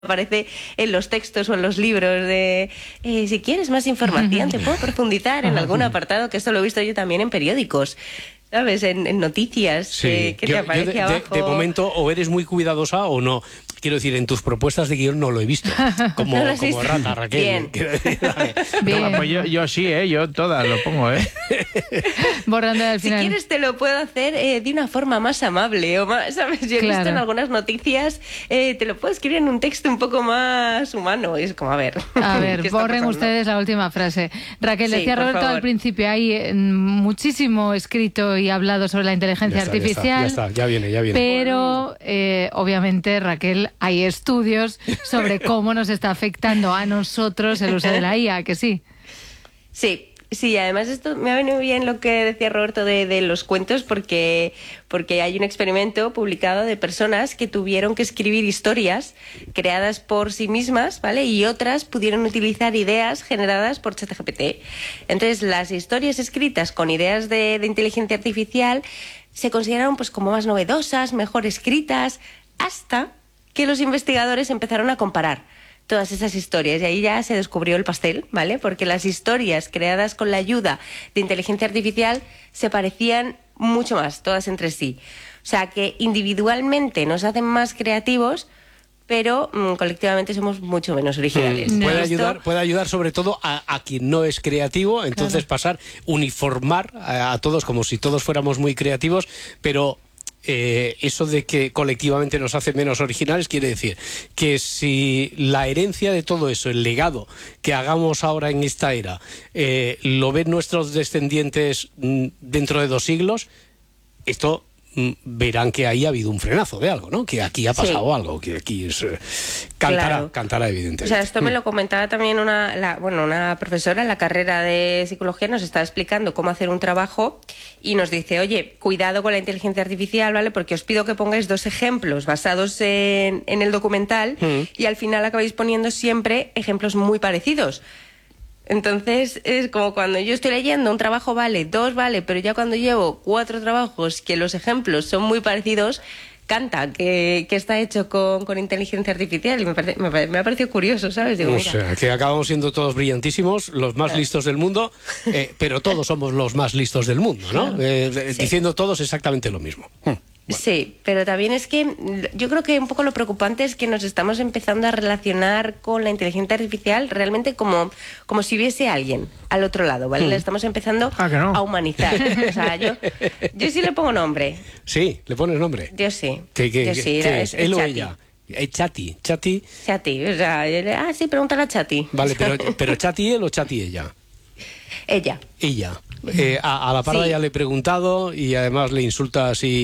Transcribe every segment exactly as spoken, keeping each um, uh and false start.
aparece en los textos o en los libros de eh, si quieres más información te puedo profundizar en algún apartado, que esto lo he visto yo también en periódicos, ¿sabes? En, en noticias, sí. eh, que yo, te aparece yo de, abajo. De, de momento o eres muy cuidadosa o no. Quiero decir, en tus propuestas de guión no lo he visto. Como, ¿No lo has como visto? rata, Raquel. Bien. Quiero decir, vale. Bien. No, pues yo, yo sí, ¿eh? Yo todas lo pongo, ¿eh? Borrando al final. Si quieres te lo puedo hacer eh, de una forma más amable o más, ¿sabes? Yo he Claro. visto en algunas noticias, eh, te lo puedo escribir en un texto un poco más humano. Es como, a ver. A ver, ¿qué está borren pasando? ustedes la última frase. Raquel, Sí, decía por Roberto favor. al principio, hay eh, muchísimo escrito y hablado sobre la inteligencia Ya está, ya está, artificial. ya está, ya viene, ya viene. Pero, eh, obviamente, Raquel, hay estudios sobre cómo nos está afectando a nosotros el uso de la I A, que sí. Sí, sí, además esto me ha venido bien lo que decía Roberto de, de los cuentos, porque, porque hay un experimento publicado de personas que tuvieron que escribir historias creadas por sí mismas, ¿vale? Y otras pudieron utilizar ideas generadas por ChatGPT. Entonces, las historias escritas con ideas de, de inteligencia artificial se consideraron pues como más novedosas, mejor escritas, hasta que los investigadores empezaron a comparar todas esas historias, y ahí ya se descubrió el pastel, ¿vale? Porque las historias creadas con la ayuda de inteligencia artificial se parecían mucho más, todas entre sí. O sea, que individualmente nos hacen más creativos, pero mmm, colectivamente somos mucho menos originales. Mm, puede, Esto- ayudar, puede ayudar sobre todo a, a quien no es creativo, entonces Claro. pasar, uniformar a, a todos como si todos fuéramos muy creativos, pero... Eh, eso de que colectivamente nos hace menos originales quiere decir que si la herencia de todo eso, el legado que hagamos ahora en esta era, eh, lo ven nuestros descendientes mm, dentro de dos siglos, esto mm, verán que ahí ha habido un frenazo de algo, ¿no? Que aquí ha pasado Sí. algo, que aquí es, eh, cantará, Claro. cantará O evidentemente. sea, esto me lo comentaba también una, la, bueno, una profesora en la carrera de psicología, nos estaba explicando cómo hacer un trabajo y nos dice, oye, cuidado con la inteligencia artificial, ¿vale? Porque os pido que pongáis dos ejemplos basados en, en el documental Mm. y al final acabáis poniendo siempre ejemplos muy parecidos. Entonces, es como cuando yo estoy leyendo un trabajo vale, dos vale, pero ya cuando llevo cuatro trabajos que los ejemplos son muy parecidos, canta que, que está hecho con, con inteligencia artificial, y me, parece- me, pare- me ha parecido curioso, ¿sabes? Digo, O mira, sea, que acabamos siendo todos brillantísimos, los más listos del mundo, eh, pero todos somos los más listos del mundo, ¿no? Eh, eh, Sí. Diciendo todos exactamente lo mismo. Hmm. sí, pero también es que mm, yo creo que un poco lo preocupante es que nos estamos empezando a relacionar con la inteligencia artificial realmente como, como si hubiese alguien al otro lado, ¿vale? La estamos empezando Ah, que no. a humanizar. O sea, yo, yo sí le pongo nombre. Sí, le pones nombre. Yo sí. ¿Qué, qué, yo qué- sí, qué era- es? es ¿Él o Chati. ella? Eh, Chati, Chati. Chati, o sea, yo le- ah, sí, pregúntale a Chati. Vale, pero, pero Chati él o Chati ella. Ella. Ella. Eh, a, a la parda Sí. ya le he preguntado y además le insulta así,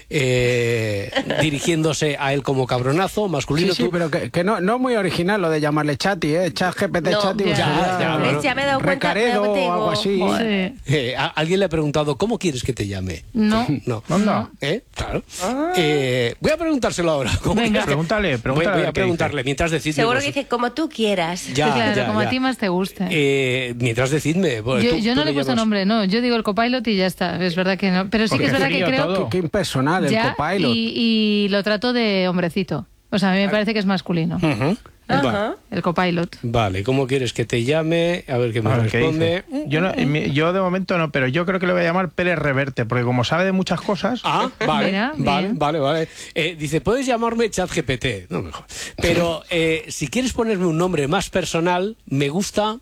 eh, dirigiéndose a él como cabronazo, masculino. Sí, sí, tú- pero que, que no, no muy original lo de llamarle Chati, ¿eh? Chat G P T, No, Chati, ya, o sea, ya, ya, ¿Ves? bueno. Ya me he dado cuenta. me he dado Recaredo cuenta y o algo digo, así. joder. Sí. Eh, a- alguien le ha preguntado, ¿cómo quieres que te llame? No. No. Anda. ¿Eh? Claro. Ah. Eh, voy a preguntárselo ahora. ¿Cómo Venga. quieres que- Pregúntale, Voy, pregúntale a voy ver a qué preguntarle, mientras decidme. Seguro vos- que dice, como tú quieras. Ya, claro, ya, como ya. a ti más te guste. Eh, mientras decidme. bueno, yo tú- yo tú no le he puesto llamas- nombre, no. Yo digo el copilot y ya está. Es verdad que no. Pero sí que es Porque verdad que frío creo todo. Qué impersonal el ya, copilot. y, y lo trato de hombrecito. O sea, a mí me parece que es masculino. Ujú. Ajá. Va- El copilot. Vale, ¿cómo quieres que te llame? A ver qué me A ver, ¿qué responde. dice? Yo, no- mi- yo de momento no, pero yo creo que le voy a llamar Pérez Reverte, porque como sabe de muchas cosas... Ah, vale, Mira, vale, bien. vale, vale. Eh, dice, puedes llamarme ChatGPT. No, mejor. Pero eh, si quieres ponerme un nombre más personal, me gusta...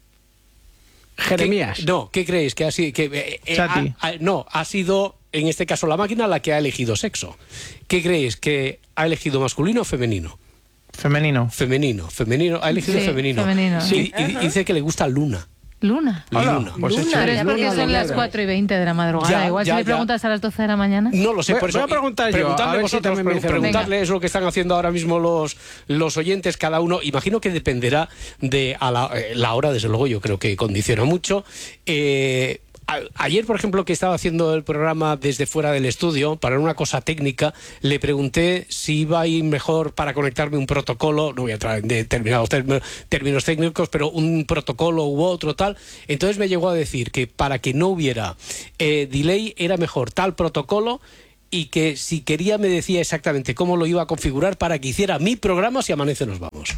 Jeremías. ¿Qué- no, ¿qué creéis? Que ha sido, que, eh, eh, Chati. ha- ha- no, ha sido, en este caso, la máquina la que ha elegido sexo. ¿Qué creéis? ¿Que ha elegido masculino o femenino? Femenino. Femenino, femenino, ha elegido Sí, femenino. femenino. Y, y- y dice que le gusta Luna. Luna. Hola, Luna. pues Luna, hecho Pero es es porque Luna son las Lonera. cuatro y veinte de la madrugada. Ya, Igual ya, si le ya. preguntas a las doce de la mañana. No lo sé, Voy- por eso. voy a preguntar yo, Preguntadle a ver si vosotros, también me pre- dicen algo. preguntadle, es lo que están haciendo ahora mismo los, los oyentes, cada uno. Imagino que dependerá de a la, eh, la hora, desde luego, yo creo que condiciona mucho. Eh, a- Ayer, por ejemplo, que estaba haciendo el programa desde fuera del estudio, para una cosa técnica, le pregunté si iba a ir mejor para conectarme un protocolo, no voy a entrar en determinados términos, términos técnicos, pero un protocolo u otro tal. Entonces me llegó a decir que para que no hubiera eh, delay era mejor tal protocolo y que si quería me decía exactamente cómo lo iba a configurar para que hiciera mi programa Si Amanece Nos Vamos.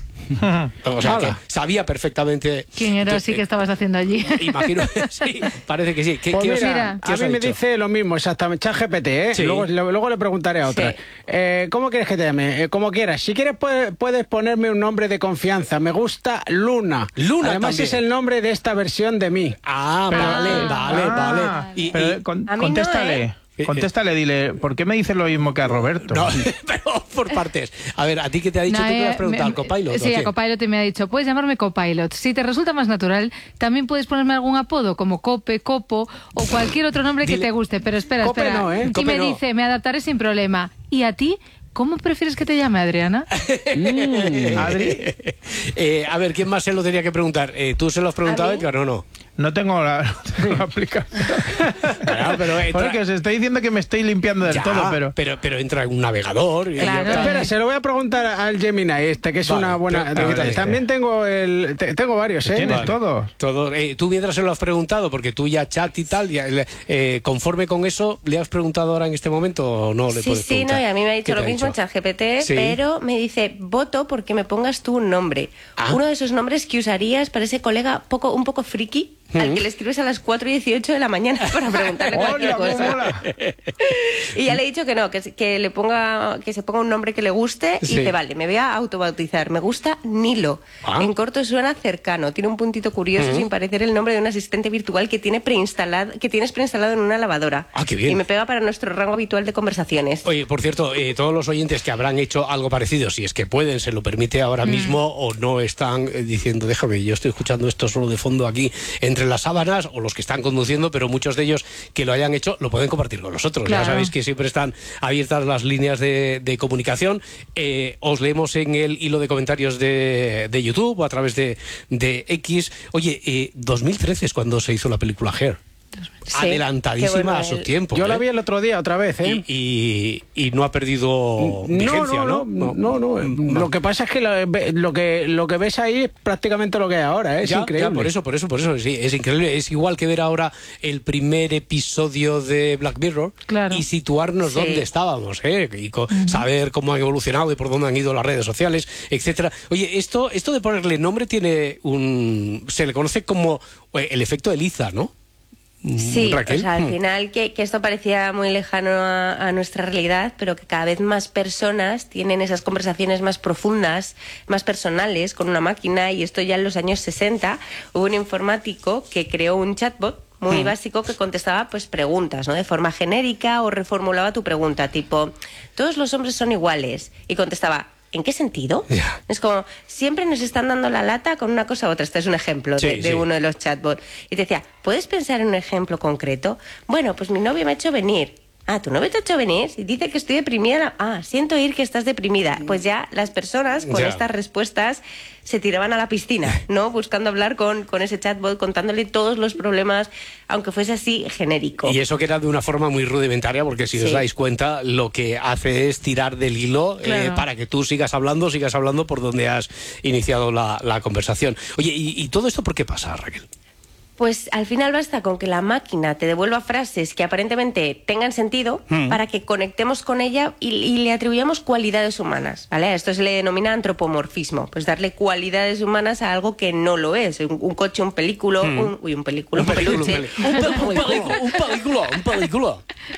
O sea, que sabía perfectamente... ¿Quién era así que estabas haciendo allí? Imagino, sí, parece que sí. ¿Qué, pues qué mira, os, mira, ¿qué a os mí ha me dicho? dice lo mismo, exactamente, ChatGPT, ¿eh? Sí. Luego, luego le preguntaré a otra. Sí. Eh, ¿Cómo quieres que te llame? Eh, como quieras. Si quieres puedes, puedes ponerme un nombre de confianza. Me gusta Luna. Luna Además también. es el nombre de esta versión de mí. Ah, Pero- vale, vale, Ah, vale. Y, pero y- con- A mí no, contéstale. ¿eh? Contéstale, dile, ¿por qué me dices lo mismo que a Roberto? no, pero por partes. A ver, ¿a ti qué te ha dicho? No, ¿Tú qué le has eh, preguntado? me- ¿Al copilot? Sí, o a qué? Copilot me ha dicho, puedes llamarme Copilot. Si te resulta más natural, también puedes ponerme algún apodo, como Cope, Copo o cualquier otro nombre que Dile- te guste. Pero espera, Cope espera. no, ¿eh? Y Cope me no. dice, me adaptaré sin problema. ¿Y a ti? ¿Cómo prefieres que te llame, Adriana? Mm. Adri, Eh, a ver, ¿quién más se lo tenía que preguntar? Eh, ¿Tú se lo has preguntado, ¿A mí? Edgar, o no? no tengo la, no tengo la aplicación. Claro, pero entra- Porque os estoy diciendo que me estoy limpiando del Ya, todo, pero... pero... pero entra en un navegador. y- Claro. y- Espera, se lo voy a preguntar al Gemini este, que es Vale, una buena... pero- a ver, También tengo el... te- tengo varios, ¿eh? ¿Tienes Vale. todo? Todo, eh, tú mientras se lo has preguntado, porque tú ya chat y tal, ya, eh, conforme con eso, ¿le has preguntado ahora en este momento o no le Sí, puedes sí, preguntar? no, y a mí me ha ¿Qué dicho te lo mismo en dicho? ChatGPT, Sí. pero me dice, voto porque me pongas tú un nombre. Ah. Uno de esos nombres que usarías para ese colega poco, un poco friki, al que le escribes a las cuatro y dieciocho de la mañana para preguntarle cualquier ¡Hola, cosa. hola! Y ya le he dicho que no, que, se- que le ponga, que se ponga un nombre que le guste y Sí. dice, vale, me voy a autobautizar. Me gusta Nilo. Ah. En corto suena cercano, tiene un puntito curioso sin parecer el nombre de un asistente virtual que tiene preinstalado, que tienes preinstalado en una lavadora. Ah, qué bien. Y me pega para nuestro rango habitual de conversaciones. Oye, por cierto, eh, todos los oyentes que habrán hecho algo parecido, si es que pueden, se lo permite ahora mismo, o no están eh, diciendo, déjame, yo estoy escuchando esto solo de fondo aquí entre las sábanas, o los que están conduciendo, pero muchos de ellos que lo hayan hecho lo pueden compartir con nosotros. Claro. Ya sabéis que siempre están abiertas las líneas de, de comunicación. Eh, os leemos en el hilo de comentarios de, de YouTube o a través de, de X. Oye, eh, dos mil trece es cuando se hizo la película Hair. Sí, Adelantadísima qué bueno, a su el- tiempo. Yo la ¿eh? vi el otro día otra vez, ¿eh? Y, y, y no ha perdido No, vigencia, no, no, no, no, No. Lo que pasa es que lo, lo que lo que ves ahí es prácticamente lo que hay ahora, ¿eh? Es Ya, increíble. ya, por eso, por eso, por eso, sí, es increíble. Es igual que ver ahora el primer episodio de Black Mirror Claro. y situarnos Sí. dónde estábamos, ¿eh? Y co- saber cómo han evolucionado y por dónde han ido las redes sociales, etcétera. Oye, esto, esto de ponerle nombre tiene un, se le conoce como eh, el efecto de Liza, ¿no? Sí, Raquel. o sea, al Mm. final que, que esto parecía muy lejano a, a nuestra realidad, pero que cada vez más personas tienen esas conversaciones más profundas, más personales con una máquina, y esto ya en los años sesenta hubo un informático que creó un chatbot muy básico que contestaba pues preguntas, ¿no? De forma genérica, o reformulaba tu pregunta, tipo, ¿todos los hombres son iguales? Y contestaba, ¿en qué sentido? Ya. Es como, siempre nos están dando la lata con una cosa u otra. Este es un ejemplo de, Sí, de sí. uno de los chatbots. Y te decía, ¿puedes pensar en un ejemplo concreto? Bueno, pues mi novio me ha hecho venir. Ah, ¿tu novio te ha hecho venir? Y dice que estoy deprimida. Ah, siento oír que estás deprimida. Pues ya las personas con Ya. estas respuestas se tiraban a la piscina, ¿no? Buscando hablar con, con ese chatbot, contándole todos los problemas, aunque fuese así genérico. Y eso que era de una forma muy rudimentaria, porque si os Sí. dais cuenta, lo que hace es tirar del hilo eh, Claro. para que tú sigas hablando, sigas hablando por donde has iniciado la, la conversación. Oye, ¿y, y todo esto por qué pasa, Raquel? Pues al final basta con que la máquina te devuelva frases que aparentemente tengan sentido para que conectemos con ella y, y le atribuyamos cualidades humanas, ¿vale? A esto se le denomina antropomorfismo, pues darle cualidades humanas a algo que no lo es. Un, un coche, un película, un, uy, un película, un, película, peluche, un película, un película, un película, un película.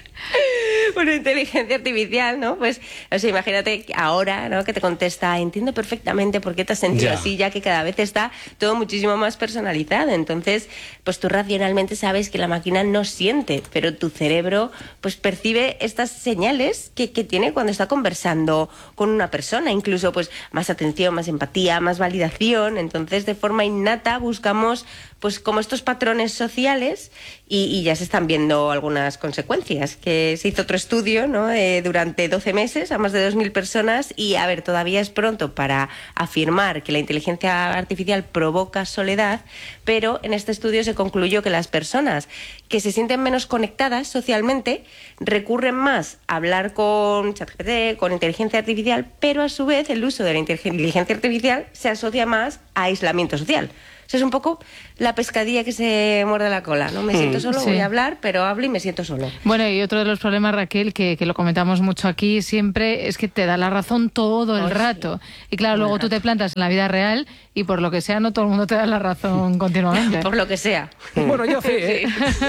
una inteligencia artificial, ¿no? Pues, o sea, imagínate ahora, ¿no? Que te contesta, entiendo perfectamente por qué te has sentido Ya. así, ya que cada vez está todo muchísimo más personalizado. Entonces, pues tú racionalmente sabes que la máquina no siente, pero tu cerebro, pues percibe estas señales que, que tiene cuando está conversando con una persona, incluso, pues, más atención, más empatía, más validación. Entonces, de forma innata buscamos, pues, como estos patrones sociales, y, y ya se están viendo algunas consecuencias. Que se hizo otro estudio, ¿no? Eh, durante doce meses a más de dos mil personas, y a ver, todavía es pronto para afirmar que la inteligencia artificial provoca soledad, pero en este estudio se concluyó que las personas que se sienten menos conectadas socialmente recurren más a hablar con ChatGPT, con inteligencia artificial, pero a su vez el uso de la inteligencia artificial se asocia más a aislamiento social. sea, es un poco la pescadilla que se muerde la cola, ¿no? Me siento solo, sí. voy a hablar, pero hablo y me siento solo. Bueno, y otro de los problemas, Raquel, que, que lo comentamos mucho aquí siempre, es que te da la razón todo el Ay, rato. sí. Y claro, Todo el luego tú rato. te plantas en la vida real y por lo que sea, no todo el mundo te da la razón continuamente. Por lo que sea. Bueno, yo sí, ¿eh?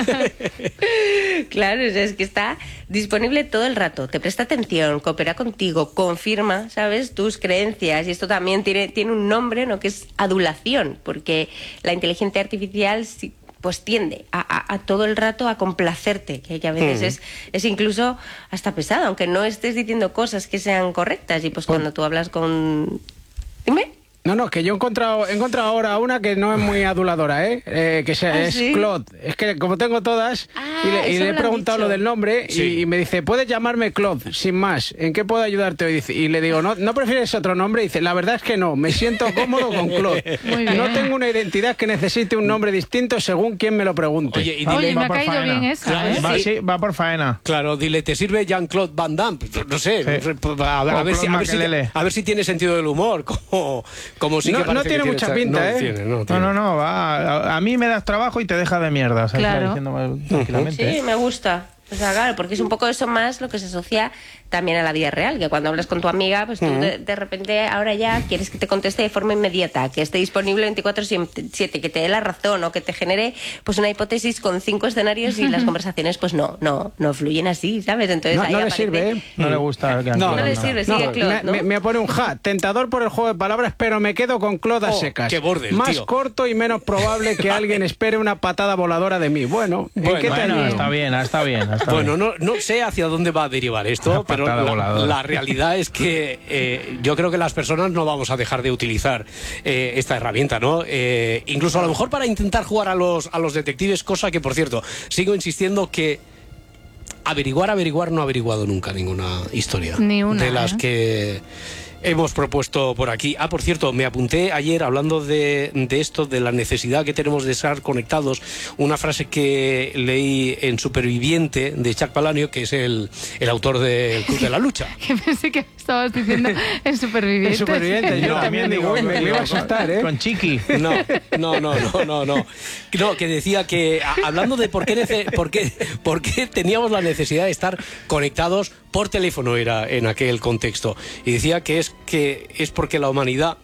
Claro, o sea, es que está disponible todo el rato, te presta atención, coopera contigo, confirma, ¿sabes?, tus creencias. Y esto también tiene, tiene un nombre, ¿no?, que es adulación, porque la inteligencia artificial sí, pues tiende a, a, a todo el rato a complacerte, que, que a veces Mm. es, es incluso hasta pesado, aunque no estés diciendo cosas que sean correctas. Y pues cuando tú hablas con... Dime. No, no, que yo he encontrado, he encontrado ahora una que no es muy aduladora, ¿eh? Eh, que se, ¿Ah, es sí? Claude. Es que como tengo todas, Ah, y le, y eso le me he lo han preguntado dicho. lo del nombre, Sí. y, y me dice, puedes llamarme Claude, sin más. ¿En qué puedo ayudarte? Y, dice- y le digo, ¿no, ¿no prefieres otro nombre? Y dice, la verdad es que no, me siento cómodo con Claude. Muy bien. No tengo una identidad que necesite un nombre distinto según quien me lo pregunte. Oye, y Ah, dile, Oye, me va ha por caído faena. bien esa, Claro, ¿eh? Va, Sí. sí, va por faena. claro, dile, ¿te sirve Jean-Claude Van Damme? No sé, Sí. a, ver, O a ver si, a, Claude ver si, Makelele. a ver si tiene sentido del humor, como, como sí No- que no parece que tiene mucha esta- pinta, no ¿eh? tiene, no No, tiene. no, no, va. A, a mí me das trabajo y te deja de mierda. ¿sabes? Claro. Diciendo tranquilamente. Sí, ¿eh? me gusta. O sea, claro, porque es un poco eso más lo que se asocia también a la vida real, que cuando hablas con tu amiga, pues tú de, de repente ahora ya quieres que te conteste de forma inmediata, que esté disponible veinticuatro siete, que te dé la razón o que te genere pues una hipótesis con cinco escenarios y las conversaciones pues no, no, no fluyen así, ¿sabes? Entonces No, ahí no le aparece- sirve, ¿eh? No le gusta. que No, No le sirve, sigue No, Claude, me, ¿no? me- me pone un ja, tentador por el juego de palabras, pero me quedo con Claude a Oh, secas. qué borde el Más tío. corto y menos probable que alguien espere una patada voladora de mí. Bueno, ¿en Bueno, qué te Bueno, ayudo? está bien, está bien. Está Bueno, bien. no, no sé hacia dónde va a derivar esto, Una pero patada la, voladora. la realidad es que eh, yo creo que las personas no vamos a dejar de utilizar eh, esta herramienta, ¿no? Eh, incluso a lo mejor para intentar jugar a los, a los detectives, cosa que, por cierto, sigo insistiendo que averiguar, averiguar, no he averiguado nunca ninguna historia. Ni una, de las ¿eh? que hemos propuesto por aquí. Ah, por cierto, me apunté ayer hablando de, de esto, de la necesidad que tenemos de estar conectados, una frase que leí en Superviviente de Chuck Palahniuk, que es el, el autor del Club de la Lucha. Que pensé que estabas diciendo el superviviente. El superviviente, yo No, también digo, uy, me, me iba a asustar, ¿eh? Con Chiqui. No, no, no, no, no, no. No, que decía que, a- hablando de por qué, nece- por qué, por qué teníamos la necesidad de estar conectados por teléfono, era en aquel contexto. Y decía que es, que es porque la humanidad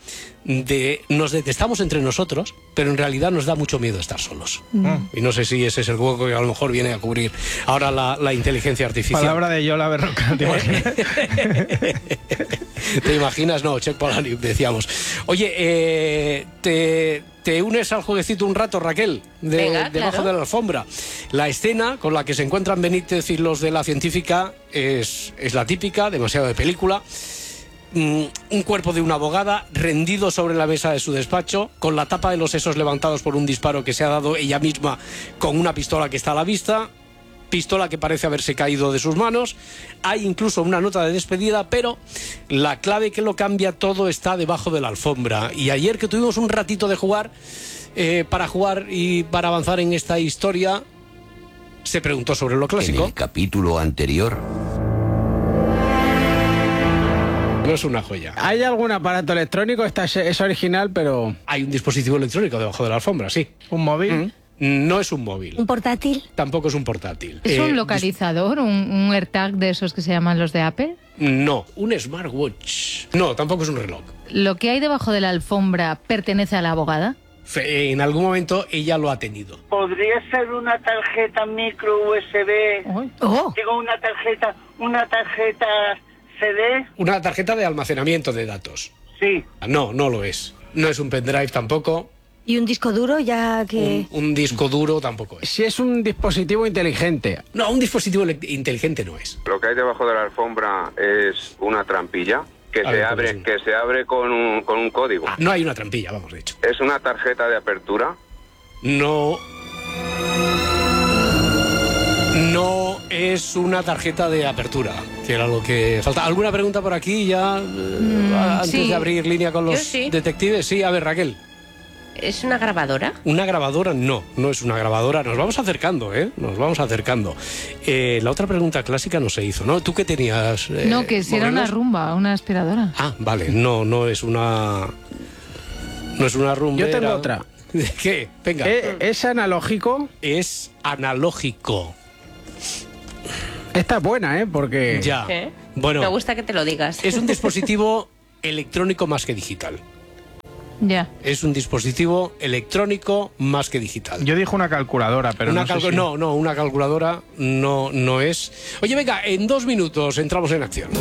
de, nos detestamos entre nosotros, pero en realidad nos da mucho miedo estar solos. Y no sé si ese es el hueco que a lo mejor viene a cubrir ahora la, la inteligencia artificial. Palabra de Yola Berroca, ¿te imaginas? ¿Te imaginas? No, Chuck Palahniuk, decíamos. Oye, eh, te, te unes al jueguecito un rato, Raquel, de, Venga, debajo claro. de la alfombra. La escena con la que se encuentran Benítez y los de la científica es, es la típica, demasiado de película. Mm, un cuerpo de una abogada rendido sobre la mesa de su despacho, con la tapa de los sesos levantados por un disparo que se ha dado ella misma con una pistola que está a la vista. Pistola que parece haberse caído de sus manos. Hay incluso una nota de despedida, pero la clave que lo cambia todo está debajo de la alfombra. Y ayer que tuvimos un ratito de jugar, eh, para jugar y para avanzar en esta historia, se preguntó sobre lo En clásico. el capítulo anterior, No es una joya. ¿Hay algún aparato electrónico? Esta es, es original, pero... Hay un dispositivo electrónico debajo de la alfombra, sí. Un móvil. No es un móvil. ¿Un portátil? Tampoco es un portátil. ¿Es Eh, un localizador, un, un AirTag de esos que se llaman los de Apple? No, un smartwatch. No, tampoco es un reloj. ¿Lo que hay debajo de la alfombra pertenece a la abogada? Fe- En algún momento ella lo ha tenido. ¿Podría ser una tarjeta micro U S B? ¡Oh! Digo, una tarjeta, una tarjeta C D. Una tarjeta de almacenamiento de datos. Sí. No, no lo es. No es un pendrive tampoco. ¿Y un disco duro ya que...? Un, un disco duro tampoco es. Si es un dispositivo inteligente. No, un dispositivo ele- inteligente no es. Lo que hay debajo de la alfombra es una trampilla que A se ver, abre, ¿cómo es? que se abre con un, con un código. Ah, no hay una trampilla, vamos, de hecho. Es una tarjeta de apertura. No. No es una tarjeta de apertura, que era lo que falta. ¿Alguna pregunta por aquí ya eh, antes sí. de abrir línea con los Yo sí. detectives? Sí, a ver, Raquel. ¿Es una grabadora? Una grabadora, no, no es una grabadora. Nos vamos acercando, ¿eh? Nos vamos acercando. Eh, la otra pregunta clásica no se hizo, ¿no? ¿Tú qué tenías? eh, no, que si era una modelos? rumba, una aspiradora. Ah, vale, no, no es una... No es una rumba. Yo tengo otra. ¿De qué? Venga. ¿Es, ¿Es analógico? Es analógico. Esta es buena, ¿eh? Porque... Ya. ¿Eh? Bueno, Me gusta que te lo digas. es un dispositivo electrónico más que digital. Ya. Es un dispositivo electrónico más que digital. Yo dije una calculadora, pero una no sé calcu- si... No, no, una calculadora no, no es. Oye, venga, en dos minutos entramos en acción.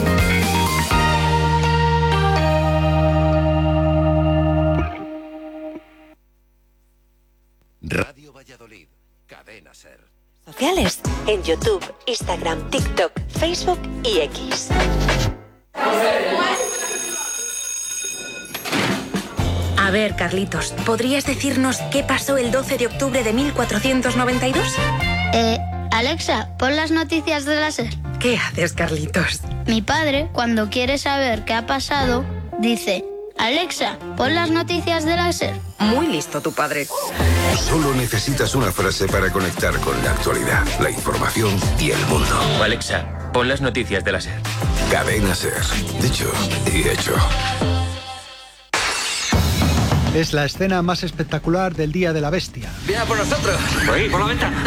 Radio Valladolid, Cadena SER. Sociales en YouTube, Instagram, TikTok, Facebook y X. A ver, Carlitos, ¿podrías decirnos qué pasó el doce de octubre de mil cuatrocientos noventa y dos? Eh, Alexa, pon las noticias de la SER. ¿Qué haces, Carlitos? Mi padre, cuando quiere saber qué ha pasado, dice: Alexa, pon las noticias de la SER. Muy listo tu padre. Solo necesitas una frase para conectar con la actualidad, la información y el mundo. Alexa, pon las noticias de la SER. Cadena SER. Dicho y hecho. Es la escena más espectacular del Día de la Bestia. ¡Viene por nosotros! ¡Por ahí, por la ventana!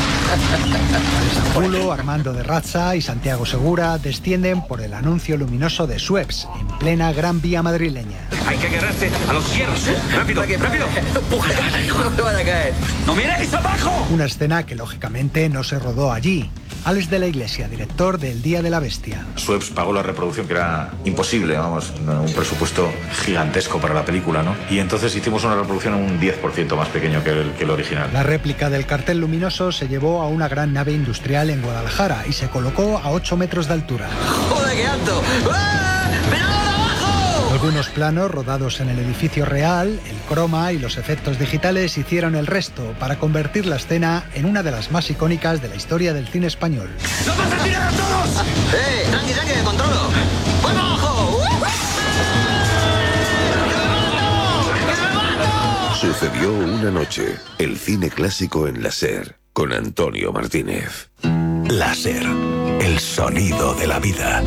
Julio, Armando de Razza y Santiago Segura descienden por el anuncio luminoso de Suez, en plena Gran Vía madrileña. Hay que agarrarse a los hierros. ¡Rápido, rápido! ¡Empuja! ¡No me van a caer! ¡No miréis abajo! Una escena que lógicamente no se rodó allí. Alex de la Iglesia, director del Día de la Bestia. Suez pagó la reproducción, que era imposible, vamos, un presupuesto gigantesco para la película, ¿no? Y entonces hicimos una reproducción un diez por ciento más pequeño que el, que el original. La réplica del cartel luminoso se llevó a una gran nave industrial en Guadalajara y se colocó a ocho metros de altura. ¡Joder, qué alto! ¡Ah! ¡Miradlo de abajo! Algunos planos rodados en el edificio real, el croma y los efectos digitales hicieron el resto para convertir la escena en una de las más icónicas de la historia del cine español. ¡Nos vas a tirar a todos! ¡Eh! ¡Tranqui, tranqui, que controlo! ¡Fuego abajo! Sucedió una noche. El cine clásico en la SER, con Antonio Martínez. La SER, el sonido de la vida.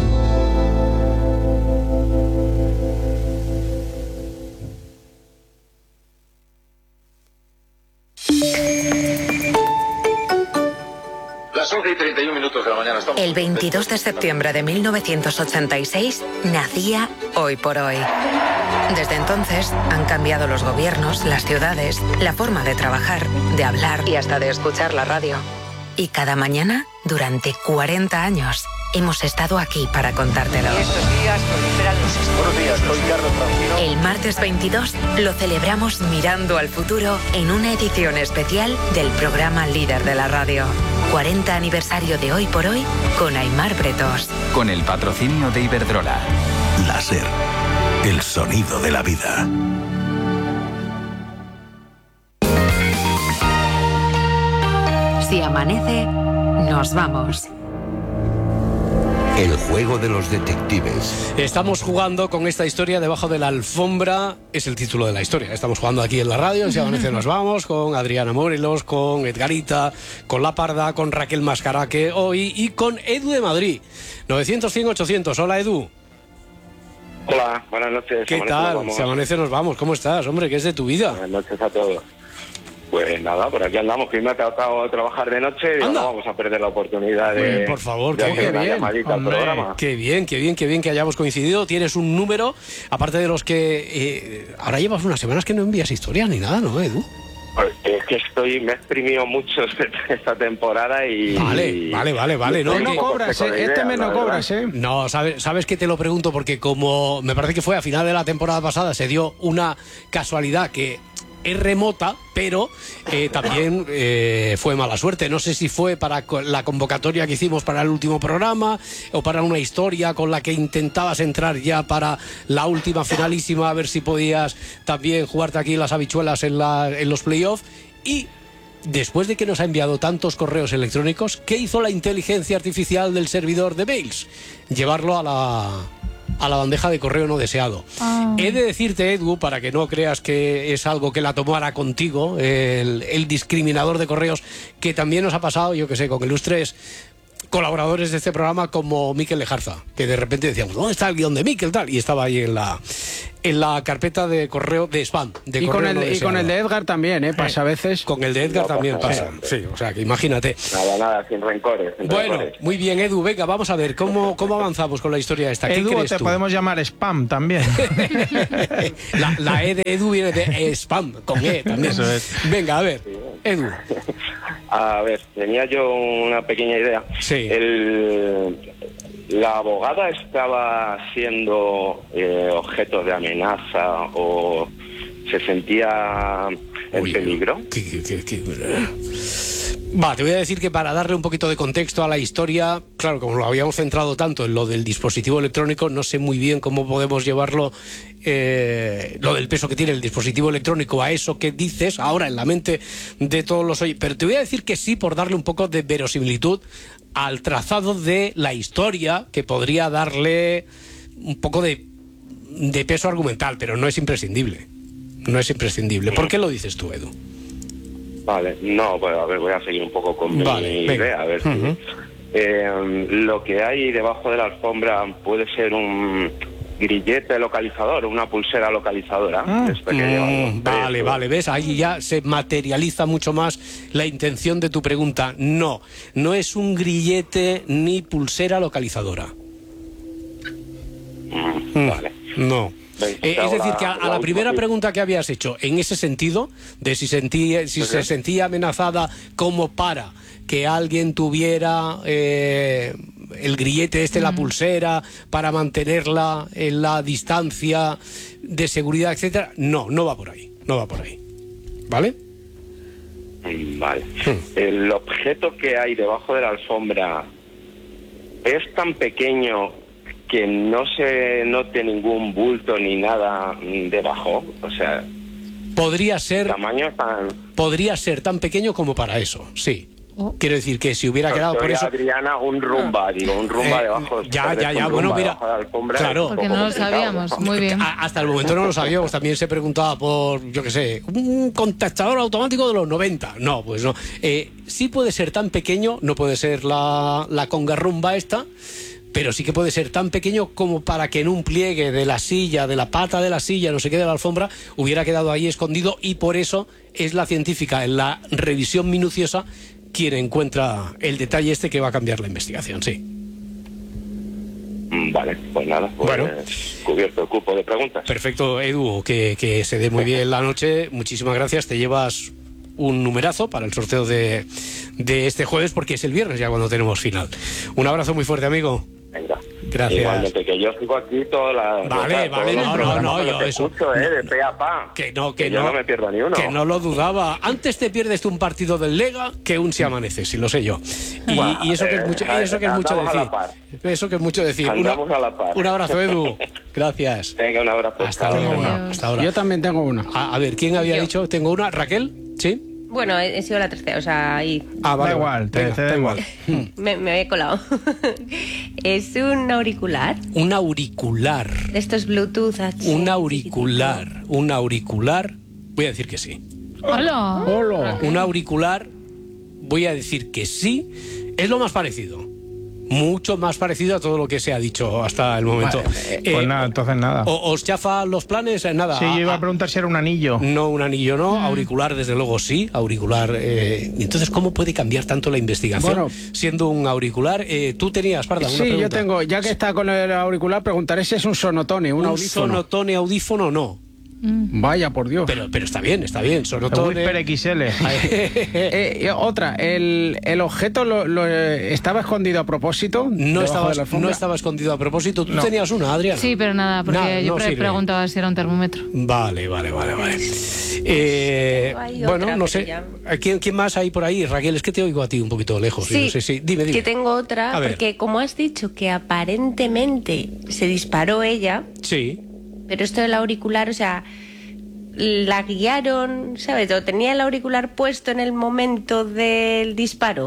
Las once y treinta y un minutos de la mañana estamos... El veintidós de septiembre de mil novecientos ochenta y seis nacía Hoy por Hoy. Desde entonces han cambiado los gobiernos, las ciudades, la forma de trabajar, de hablar y hasta de escuchar la radio. Y cada mañana, durante cuarenta años, hemos estado aquí para contártelo. Estos días proliferan los estudios. Buenos días, soy Carlos Francino. El martes veintidós lo celebramos mirando al futuro en una edición especial del programa líder de la radio. cuarenta aniversario de Hoy por Hoy con Aimar Bretos. Con el patrocinio de Iberdrola. La SER, el sonido de la vida. Si amanece, nos vamos. El juego de los detectives. Estamos jugando con esta historia debajo de la alfombra, es el título de la historia. Estamos jugando aquí en la radio, en Si amanece nos vamos, con Adriana Morelos, con Edgarita, con La Parda, con Raquel Mascaraque hoy y con Edu de Madrid. novecientos, cien, ochocientos. Hola, Edu. Hola, buenas noches. ¿Qué tal? Si amanece nos vamos. ¿Cómo estás, hombre? ¿Qué es de tu vida? Buenas noches a todos. Pues nada, por aquí andamos, que me ha tocado trabajar de noche y no vamos a perder la oportunidad de, Pues, por favor, de qué hacer una bien, llamadita al programa. Qué bien, qué bien, qué bien que hayamos coincidido. Tienes un número, aparte de los que... Eh, ahora llevas unas semanas que no envías historias ni nada, ¿no, Edu? Es que estoy, me he exprimido mucho esta temporada y... Vale, vale, vale, vale. No, que, no cobras, ¿eh? Este mes no cobras, ¿eh? No, sabes, sabes que te lo pregunto porque como me parece que fue a final de la temporada pasada, se dio una casualidad que es remota, pero eh, también eh, fue mala suerte. No sé si fue para la convocatoria que hicimos para el último programa o para una historia con la que intentabas entrar ya para la última finalísima, a ver si podías también jugarte aquí las habichuelas en, la, en los playoffs. Y después de que nos ha enviado tantos correos electrónicos, ¿qué hizo la inteligencia artificial del servidor de mails? Llevarlo a la... a la bandeja de correo no deseado. Oh. He de decirte, Edu, para que no creas que es algo que la tomara contigo, el, el discriminador de correos, que también nos ha pasado, yo que sé, con ilustres colaboradores de este programa como Miquel Lejarza, que de repente decíamos, ¿dónde está el guión de Miquel? Tal, y estaba ahí en la en la carpeta de correo de spam. De y correo con el, no y con el de Edgar también, ¿eh? Pasa a veces. Con el de Edgar No también pasa pasa. Sí, o sea, que imagínate. Nada, nada, sin rencores. Sin Bueno, rencores. muy bien, Edu, venga, vamos a ver, ¿cómo, cómo avanzamos con la historia esta? ¿Qué Edu, crees te tú? podemos llamar spam también. la, la E de Edu viene de spam, con E también. Eso es. Venga, a ver, Edu. A ver, tenía yo una pequeña idea. Sí. El, ¿La abogada estaba siendo eh, objeto de amenaza o se sentía en Uy, peligro? ¿qué, qué, qué, qué? Va, te voy a decir que para darle un poquito de contexto a la historia, claro, como lo habíamos centrado tanto en lo del dispositivo electrónico, no sé muy bien cómo podemos llevarlo, eh, lo del peso que tiene el dispositivo electrónico a eso que dices ahora en la mente de todos los oyentes. Pero te voy a decir que sí, por darle un poco de verosimilitud al trazado de la historia, que podría darle un poco de, de peso argumental, pero no es imprescindible. No es imprescindible. ¿Por qué lo dices tú, Edu? Vale, no, pues a ver, voy a seguir un poco con Vale, mi venga. idea, a ver si... Ujú. eh, lo que hay debajo de la alfombra puede ser un grillete localizador, una pulsera localizadora. Ah. Esta que llevan los Mm, vale, presos. vale, ves, ahí ya se materializa mucho más la intención de tu pregunta. No, no es un grillete ni pulsera localizadora. Mm, vale. No. Veis, Eh, es ahora decir, que a, a la la última primera que- pregunta que habías hecho, en ese sentido, de si, sentía, si se sentía amenazada como para que alguien tuviera eh, el grillete este, la pulsera, para mantenerla en la distancia de seguridad, etcétera, no, no va por ahí, no va por ahí. ¿Vale? Mm, Vale. El objeto que hay debajo de la alfombra es tan pequeño que no se note ningún bulto ni nada mm, debajo. O sea, Podría ser, tamaño tan... podría ser tan pequeño como para eso, sí. Quiero decir que si hubiera quedado por Soy eso... Adriana, un rumba, digo, un rumba Eh, debajo. ya, ya, ya, un bueno, rumba mira, debajo de la alfombra claro. es un Porque poco no lo complicado. sabíamos. Muy bien. A- Hasta el momento no lo sabíamos. También se preguntaba por, yo qué sé, un contestador automático de los noventa. No, pues no. Eh, sí puede ser tan pequeño, no puede ser la, la conga rumba esta, pero sí que puede ser tan pequeño como para que en un pliegue de la silla, de la pata de la silla, no sé qué, de la alfombra, hubiera quedado ahí escondido, y por eso es la científica, en la revisión minuciosa, quien encuentra el detalle este que va a cambiar la investigación, sí. Mm, Vale, pues nada, pues Bueno. cubierto el cupo de preguntas. Perfecto, Edu, que, que se dé muy bien la noche. Muchísimas gracias. Te llevas un numerazo para el sorteo de, de este jueves, porque es el viernes ya cuando tenemos final. Un abrazo muy fuerte, amigo. Venga. Gracias. Igualmente, que yo sigo aquí toda la... Vale, o sea, vale, todos los no, no, programas no, los yo eso- escucho, eh, de pe a pa. Que no, que, yo no, no me pierdo ni uno. que no lo dudaba. Antes te pierdes tú un partido del Lega que un se amanece, si lo sé yo. Y, Buah, y eso que es eh, mucho, y eso que es mucho andamos a decir. la par. Eso que es mucho decir. Una- Andamos a la par. un abrazo, Edu. Gracias. Venga, un abrazo. Hasta Chao. luego. Hasta ahora. Yo también tengo una. A, a ver, ¿quién había Yo. dicho? Tengo una. ¿Raquel? ¿Sí? Bueno, he, he sido la tercera, o sea, ahí Ah, vale. Da igual, te- Venga, te da da igual. me, me había colado. Es un auricular Un auricular. de estos Bluetooth. H. Un auricular. Un auricular. Voy a decir que sí. Hola. Hola. Un auricular. Voy a decir que sí. Es lo más parecido. Mucho más parecido a todo lo que se ha dicho hasta el momento. Vale, Eh, pues nada, entonces nada. o- ¿Os chafa los planes? Eh, Nada. Sí, yo iba Ah, a preguntar si era un anillo. No, un anillo no, auricular desde luego sí, auricular. Eh, y entonces, ¿cómo puede cambiar tanto la investigación Bueno. siendo un auricular? Eh, Tú tenías, Parda, una Sí, yo pregunta. tengo, ya que está con el auricular, preguntaré si es un sonotone, un, un audífono. sonotone audífono no. Vaya, por Dios. Pero, pero está bien, está bien. El Sonotone. Whisper X L. Eh, eh, otra, el, el objeto lo, lo, eh, estaba escondido a propósito. No debajo estaba, de la alfombra? no estaba escondido a propósito. Tú No. tenías una, Adriana. Sí, pero nada, porque Nada, yo no pre- sirve. preguntaba si era un termómetro. Vale, vale, vale, vale. Eh, Hay bueno, otra, no pero sé. ya- ¿Quién, ¿Quién más hay por ahí? Raquel, es que te oigo a ti un poquito lejos. y Sí, no sé si- Dime, dime. que tengo otra, A ver. porque como has dicho que aparentemente se disparó ella, Sí. pero esto del auricular, o sea, la guiaron, ¿sabes? O tenía el auricular puesto en el momento del disparo.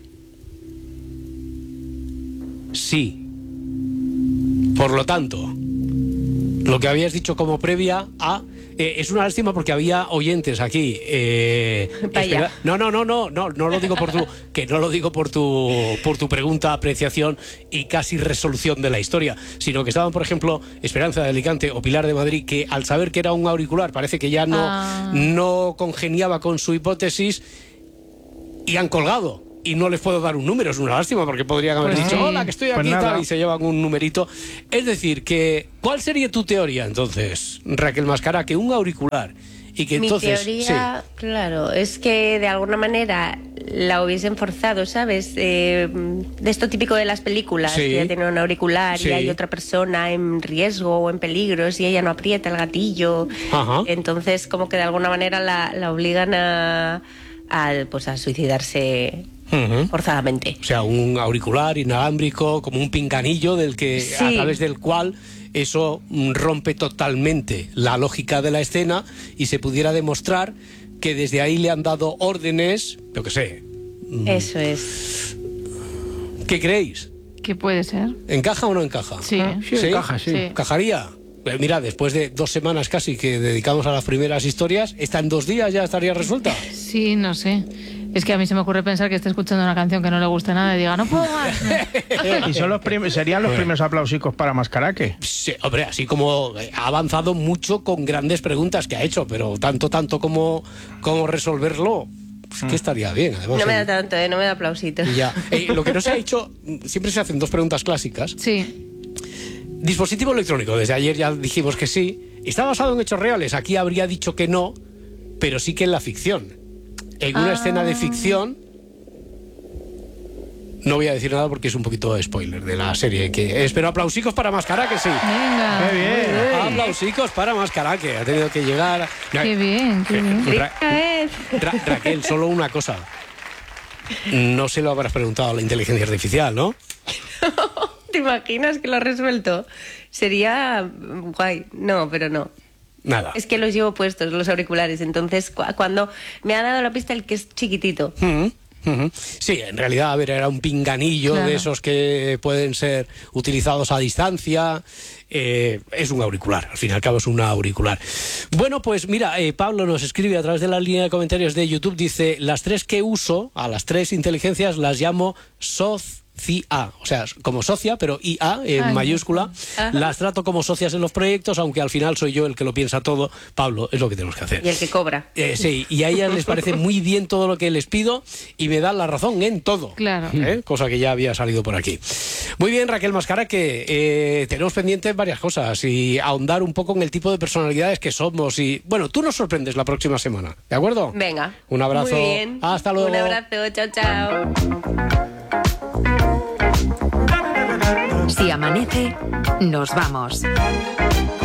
Sí. Por lo tanto, lo que habías dicho como previa a Eh, es una lástima porque había oyentes aquí. Eh, espera, no, no, no, no, no, no lo digo por tu, que no lo digo por tu, por tu pregunta, apreciación y casi resolución de la historia, sino que estaban, por ejemplo, Esperanza de Alicante o Pilar de Madrid, que al saber que era un auricular parece que ya no, ah. no congeniaba con su hipótesis y han colgado. Y no les puedo dar un número, es una lástima, porque podrían haber pues dicho, sí. hola, que estoy aquí pues y tal, y se llevan un numerito. Es decir, que ¿cuál sería tu teoría, entonces, Raquel Mascara? Que un auricular y que Mi entonces... teoría, sí. claro, es que de alguna manera la hubiesen forzado, ¿sabes? Eh, de esto típico de las películas, sí. que ella tiene un auricular sí. y hay otra persona en riesgo o en peligros y ella no aprieta el gatillo. Ajá. Entonces, como que de alguna manera la, la obligan a, a, pues a suicidarse... Uh-huh. forzadamente. O sea, un auricular inalámbrico, como un pinganillo del que sí. a través del cual eso rompe totalmente la lógica de la escena y se pudiera demostrar que desde ahí le han dado órdenes, yo qué sé. Eso es. ¿Qué creéis? ¿Qué puede ser? ¿Encaja o no encaja? Sí, sí, ¿Sí? encaja, sí. sí. ¿Encajaría? Mira, después de dos semanas casi que dedicamos a las primeras historias, ¿esta en dos días ya estaría resuelta? Sí, no sé. Es que a mí se me ocurre pensar que esté escuchando una canción que no le guste nada y diga, no puedo más. ¿Y son los prim- serían los primeros aplausicos para Mascaraque? Sí, hombre, así como ha avanzado mucho con grandes preguntas que ha hecho, pero tanto, tanto como, como resolverlo, pues que estaría bien. Además, no me eh, da tanto, eh, no me da aplausito. Ya. Eh, lo que no se ha hecho, siempre se hacen dos preguntas clásicas. Sí. Dispositivo electrónico, desde ayer ya dijimos que sí. ¿Está basado en hechos reales? Aquí habría dicho que no, pero sí que en la ficción. En una ah. escena de ficción, no voy a decir nada porque es un poquito de spoiler de la serie. Que espero aplausicos para Mascaraque, sí. Venga. Qué bien. Aplausicos para Mascaraque. Ha tenido que llegar. Qué bien, qué bien. Ra- Ra- Raquel, solo una cosa. No se lo habrás preguntado a la inteligencia artificial, ¿no? ¿Te imaginas que lo ha resuelto? Sería guay. No, pero no. Nada. Es que los llevo puestos, los auriculares. Entonces, cu- cuando me ha dado la pista el que es chiquitito. Uh-huh. Uh-huh. Sí, en realidad, a ver, era un pinganillo claro. de esos que pueden ser utilizados a distancia. Eh, es un auricular, al fin y al cabo es un auricular. Bueno, pues mira, eh, Pablo nos escribe a través de la línea de comentarios de YouTube, dice, las tres que uso, a las tres inteligencias las llamo soz. C I A, o sea, como socia, pero I A en Ay, mayúscula. Ajá. Las trato como socias en los proyectos, aunque al final soy yo el que lo piensa todo. Pablo, es lo que tenemos que hacer. Y el que cobra. Eh, sí, y a ellas les parece muy bien todo lo que les pido y me dan la razón en todo. Claro. ¿Eh? Cosa que ya había salido por aquí. Muy bien, Raquel Mascaraque, eh, tenemos pendientes varias cosas y ahondar un poco en el tipo de personalidades que somos. Y bueno, tú nos sorprendes la próxima semana, ¿de acuerdo? Venga. Un abrazo. Muy bien. Hasta luego. Un abrazo, chao, chao. Si amanece, nos vamos.